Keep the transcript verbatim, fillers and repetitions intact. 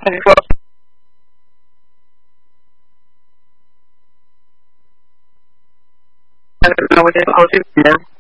twenty-four. I don't know what they posted. Yeah.